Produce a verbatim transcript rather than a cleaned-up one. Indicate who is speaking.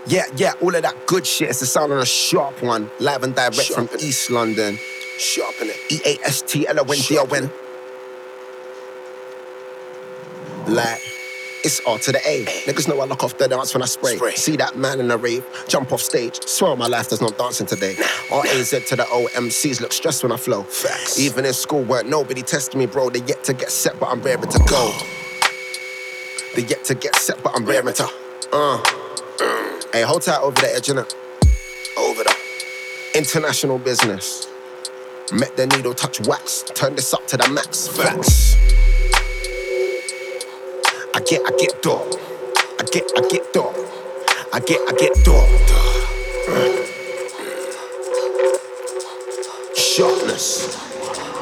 Speaker 1: Yeah, yeah, all of that good shit. It's the sound on a sharp one. Live and direct
Speaker 2: Sharp
Speaker 1: from
Speaker 2: in it.
Speaker 1: East London.
Speaker 2: Sharpen it.
Speaker 1: E A S T L O N D O N. Like, it's R to the A. Niggas know I lock off the dance when I spray.
Speaker 2: Spray.
Speaker 1: See that man in the rave, jump off stage. Swear my life there's no dancing today. R A Z to the O, M Cs look stressed when I flow.
Speaker 2: Facts.
Speaker 1: Even in school work, nobody tested me, bro. They yet to get set, but I'm raring to go. They yet to get set, but I'm raring to. Uh. Hey, hold tight over the edge, innit?
Speaker 2: Over the
Speaker 1: International business. Met the needle, touch wax. Turn this up to the max.
Speaker 2: facts.
Speaker 1: I get, I get door. I get, I get door. I get, I get door. Sharpness.